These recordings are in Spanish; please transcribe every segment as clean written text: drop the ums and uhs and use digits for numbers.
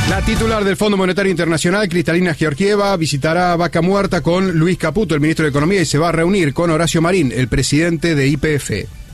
La titular del Fondo Monetario Internacional, Kristalina Georgieva, visitará Vaca Muerta con Luis Caputo, el ministro de Economía, y se va a reunir con Horacio Marín, el presidente de YPF.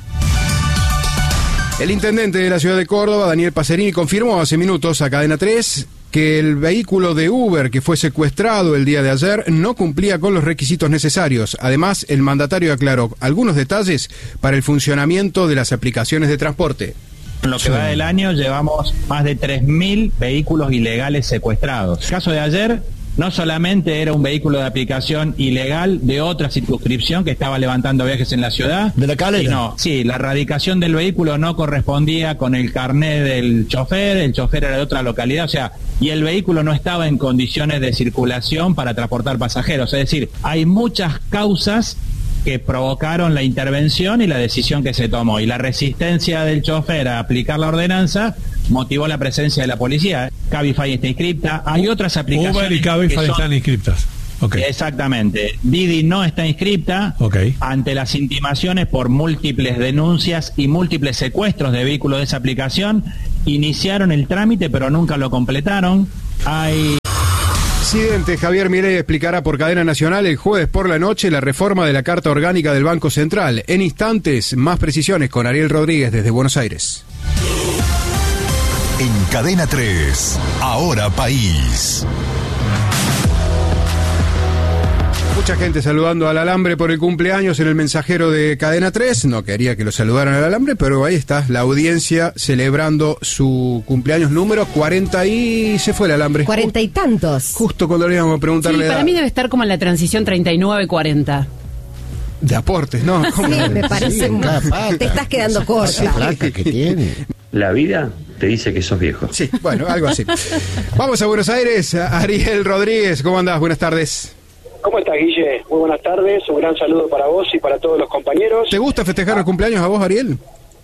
El intendente de la ciudad de Córdoba, Daniel Pacerini, confirmó hace minutos a Cadena 3 que el vehículo de Uber que fue secuestrado el día de ayer no cumplía con los requisitos necesarios. Además, el mandatario aclaró algunos detalles para el funcionamiento de las aplicaciones de transporte. En lo que va del año llevamos más de 3.000 vehículos ilegales secuestrados. El caso de ayer no solamente era un vehículo de aplicación ilegal de otra circunscripción que estaba levantando viajes en la ciudad. ¿De la Calera? Sí, la radicación del vehículo no correspondía con el carnet del chofer, el chofer era de otra localidad, o sea, y el vehículo no estaba en condiciones de circulación para transportar pasajeros. Es decir, hay muchas causas que provocaron la intervención y la decisión que se tomó. Y la resistencia del chofer a aplicar la ordenanza motivó la presencia de la policía. Cabify está inscripta. Hay otras aplicaciones. Uber y Cabify están inscriptas. Okay. Exactamente. Didi no está inscripta. Okay. Ante las intimaciones por múltiples denuncias y múltiples secuestros de vehículos de esa aplicación, iniciaron el trámite pero nunca lo completaron. El presidente Javier Milei explicará por cadena nacional el jueves por la noche la reforma de la Carta Orgánica del Banco Central. En instantes, más precisiones con Ariel Rodríguez desde Buenos Aires. En Cadena 3, Ahora País. Mucha gente saludando al Alambre por el cumpleaños en el mensajero de Cadena 3. No quería que lo saludaran al Alambre, pero ahí está la audiencia celebrando su cumpleaños número 40 y se fue el Alambre. 40 y tantos. Justo cuando le íbamos a preguntarle. Sí, para mí debe estar como en la transición 39-40. De aportes, ¿no? Sí, me parece. Sí, te estás quedando corta. Plata que tiene. La vida te dice que sos viejo. Sí, bueno, algo así. Vamos a Buenos Aires. Ariel Rodríguez, ¿cómo andás? Buenas tardes. ¿Cómo estás, Guille? Muy buenas tardes, un gran saludo para vos y para todos los compañeros. ¿Te gusta festejar los cumpleaños a vos, Ariel?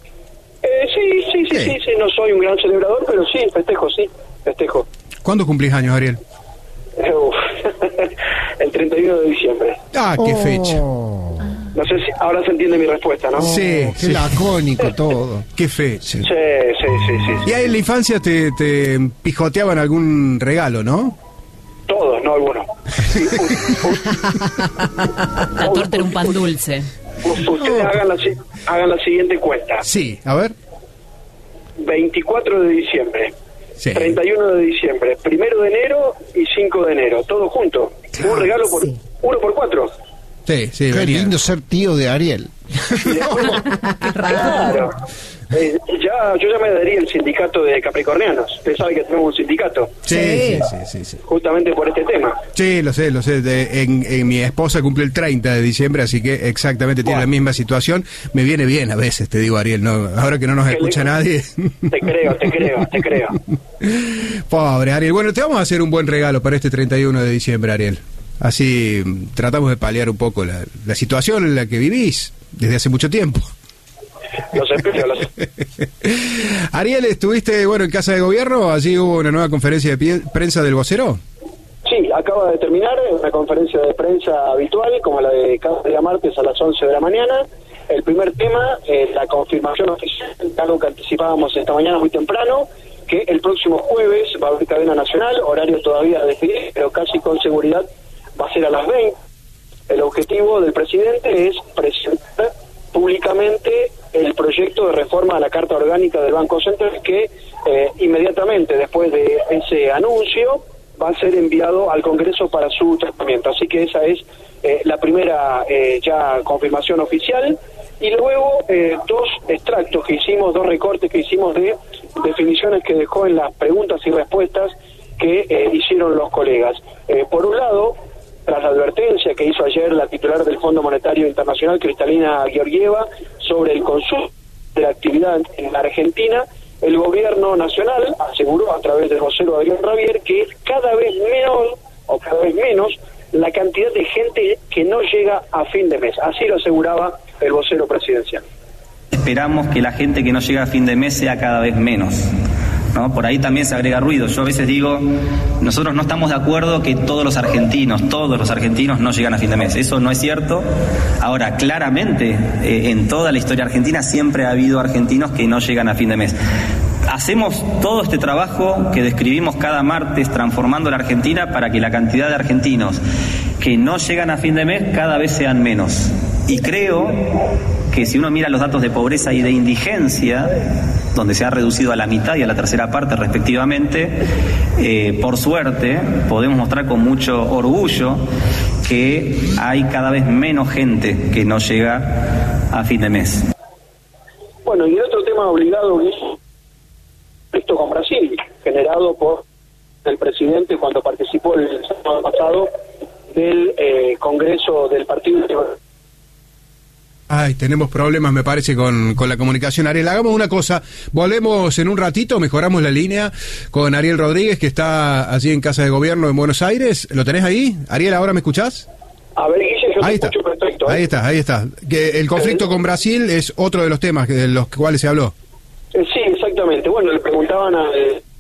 Sí, no soy un gran celebrador, pero sí, festejo. ¿Cuándo cumplís años, Ariel? El 31 de diciembre. Ah, qué fecha. No sé si ahora se entiende mi respuesta, ¿no? Sí, qué lacónico todo. Qué fecha. Sí. Y ahí en la infancia te pijoteaban algún regalo, ¿no? Todos, no algunos. La torta era un pan dulce. Ustedes hagan la siguiente cuenta. Sí, a ver. 24 de diciembre, Sí. 31 de diciembre, 1 de enero y 5 de enero, todo junto. Claro, un regalo por sí. 1 por 4. Sí, Qué venía. lindo ser tío de Ariel. Claro. Yo ya me adherí al sindicato de capricornianos. Usted sabe que tenemos un sindicato. Sí. Justamente por este tema. Sí, lo sé. En mi esposa cumple el 30 de diciembre, así que exactamente tiene la misma situación. Me viene bien a veces, te digo, Ariel, ¿no? Ahora que no nos escucha nadie. Te creo. Pobre Ariel. Bueno, te vamos a hacer un buen regalo para este 31 de diciembre, Ariel. Así tratamos de paliar un poco la situación en la que vivís desde hace mucho tiempo. Lo sé. Ariel, ¿estuviste en Casa de Gobierno? Allí hubo una nueva conferencia de prensa del vocero. Sí, acaba de terminar una conferencia de prensa habitual, como la de cada día martes a las 11 de la mañana. El primer tema, la confirmación oficial, algo que anticipábamos esta mañana muy temprano, que el próximo jueves va a haber cadena nacional, horario todavía a definir, pero casi con seguridad va a ser a las 20. El objetivo del presidente es presentar públicamente el proyecto de reforma a la Carta Orgánica del Banco Central que inmediatamente después de ese anuncio va a ser enviado al Congreso para su tratamiento. Así que esa es la primera ya confirmación oficial. Y luego dos extractos que hicimos, dos recortes que hicimos de definiciones que dejó en las preguntas y respuestas que hicieron los colegas. Por un lado, tras la advertencia que hizo ayer la titular del Fondo Monetario Internacional, Kristalina Georgieva, sobre el consumo de la actividad en la Argentina, el gobierno nacional aseguró a través del vocero Adrián Rabier que es cada vez menos la cantidad de gente que no llega a fin de mes. Así lo aseguraba el vocero presidencial. Esperamos que la gente que no llega a fin de mes sea cada vez menos, ¿no? Por ahí también se agrega ruido. Yo a veces digo, nosotros no estamos de acuerdo que todos los argentinos no llegan a fin de mes. Eso no es cierto. Ahora, claramente, en toda la historia argentina siempre ha habido argentinos que no llegan a fin de mes. hacemos todo este trabajo que describimos cada martes, transformando la Argentina para que la cantidad de argentinos que no llegan a fin de mes cada vez sean menos. Y creo que si uno mira los datos de pobreza y de indigencia, donde se ha reducido a la mitad y a la tercera parte respectivamente, por suerte podemos mostrar con mucho orgullo que hay cada vez menos gente que no llega a fin de mes. Bueno, y el otro tema obligado es esto con Brasil, generado por el presidente cuando participó el sábado pasado del Congreso del Partido. Ay, tenemos problemas, me parece, con la comunicación. Ariel, hagamos una cosa. Volvemos en un ratito, mejoramos la línea con Ariel Rodríguez, que está allí en Casa de Gobierno en Buenos Aires. ¿Lo tenés ahí? Ariel, ¿ahora me escuchás? A ver, Guille, yo ahí te escucho perfecto. Ahí está. Que el conflicto con Brasil es otro de los temas de los cuales se habló. Sí, exactamente. Bueno, le preguntaban a...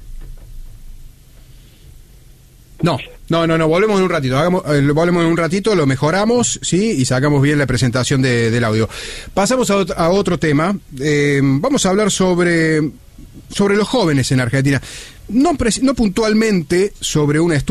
No, volvemos en un ratito, volvemos en un ratito, lo mejoramos, sí, y sacamos bien la presentación del audio. Pasamos a otro tema, vamos a hablar sobre los jóvenes en Argentina, no puntualmente sobre un estudio